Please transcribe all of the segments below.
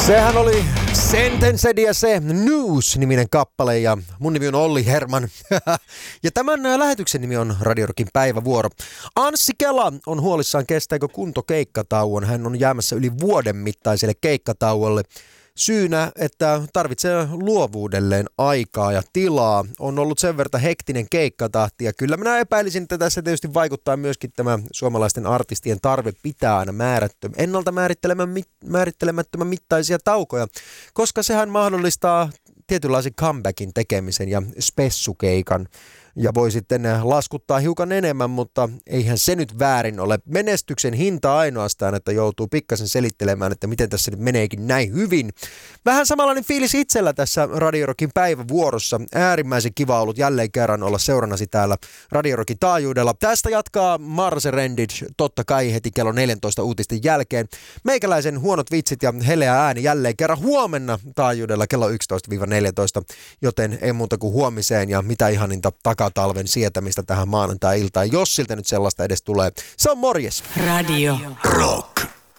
Sehän oli Sentenced ja se News-niminen kappale ja mun nimi on Olli Herman. Ja tämän lähetyksen nimi on Radio Rockin päivävuoro. Anssi Kela on huolissaan, kestääkö kunto keikkatauon. Hän on jäämässä yli vuoden mittaiselle keikkatauolle. Syynä, että tarvitsee luovuudelleen aikaa ja tilaa. On ollut sen verran hektinen keikkatahti ja kyllä minä epäilisin, että tässä tietysti vaikuttaa myöskin tämä suomalaisten artistien tarve pitää aina ennalta määrittelemättömän mittaisia taukoja, koska sehän mahdollistaa tietynlaisen comebackin tekemisen ja spessukeikan. Ja voi sitten laskuttaa hiukan enemmän, mutta eihän se nyt väärin ole. Menestyksen hinta ainoastaan, että joutuu pikkasen selittelemään, että miten tässä nyt meneekin näin hyvin. Vähän samanlainen fiilis itsellä tässä Radio Rockin päivävuorossa. Äärimmäisen kiva ollut jälleen kerran olla seurannasi täällä Radio Rockin taajuudella. Tästä jatkaa Marse Rendic totta kai heti kello 14 uutisten jälkeen. Meikäläisen huonot vitsit ja heleä ääni jälleen kerran huomenna taajuudella kello 11-14. Joten ei muuta kuin huomiseen ja mitä ihaninta talven sietämistä tähän maanantai-iltaan, jos siltä nyt sellaista edes tulee. Se on morjes. Radio Rock.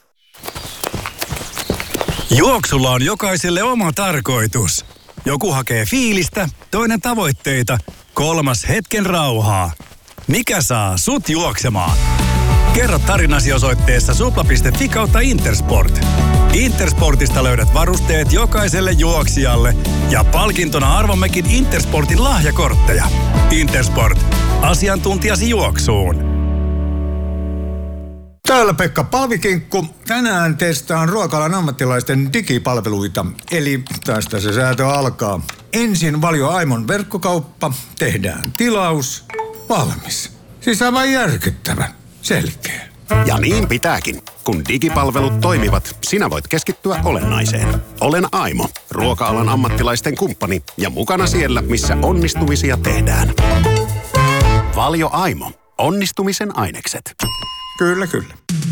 Juoksulla on jokaiselle oma tarkoitus. Joku hakee fiilistä, toinen tavoitteita, kolmas hetken rauhaa. Mikä saa sut juoksemaan? Kerro tarinasi osoitteessa supla.fi/Intersport. Intersportista löydät varusteet jokaiselle juoksijalle ja palkintona arvommekin Intersportin lahjakortteja. Intersport. Asiantuntijasi juoksuun. Täällä Pekka Palvikinkku. Tänään testaan ruoka-alan ammattilaisten digipalveluita. Eli tästä se säätö alkaa. Ensin Valio Aimon verkkokauppa. Tehdään tilaus. Valmis. Siis aivan järkyttävä. Selkeä. Ja niin pitääkin. Kun digipalvelut toimivat, sinä voit keskittyä olennaiseen. Olen Aimo, ruoka-alan ammattilaisten kumppani ja mukana siellä, missä onnistumisia tehdään. Valio Aimo. Onnistumisen ainekset. Kyllä, kyllä.